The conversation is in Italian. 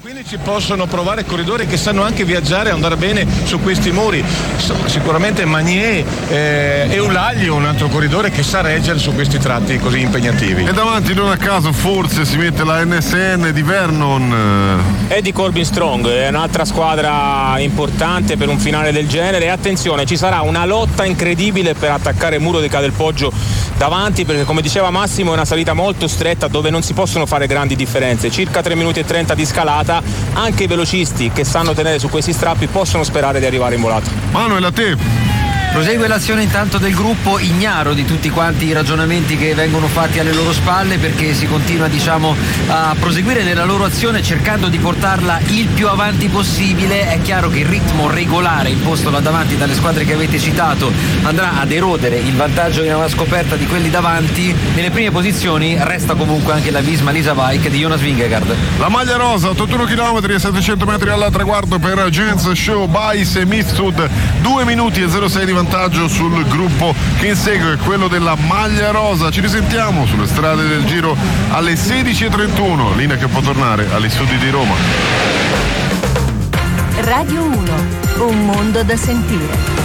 quindi ci possono provare corridori che sanno anche viaggiare e andare bene su questi muri. Sicuramente Magnier, Eulaglio, un altro corridore che sa reggere su questi tratti così impegnativi. E davanti non a caso forse si mette la NSN di Vernon. Eddie Corbin Strong è un'altra squadra importante per un finale del genere, e attenzione, ci sarà una lotta incredibile per attaccare il muro di Cadelpoggio davanti, perché come diceva Massimo è una salita molto stretta dove non si possono fare grandi differenze, circa 3 minuti e 30 di scalata. Anche i velocisti che sanno tenere su questi strappi possono sperare di arrivare in volata. Manuel, a te. Prosegue l'azione intanto del gruppo, ignaro di tutti quanti i ragionamenti che vengono fatti alle loro spalle, perché si continua a proseguire nella loro azione cercando di portarla il più avanti possibile. È chiaro che il ritmo regolare imposto là davanti dalle squadre che avete citato andrà ad erodere il vantaggio in avanscoperta di quelli davanti. Nelle prime posizioni resta comunque anche la Visma Lisa Vaik di Jonas Vingegaard. La maglia rosa, 81 km e 700 metri al traguardo per Jens Show Bais e Mifsud, 2 minuti e 06 di vantaggio sul gruppo che insegue quello della maglia rosa. Ci risentiamo sulle strade del Giro alle 16:31, linea che può tornare agli studi di Roma. Radio 1, un mondo da sentire.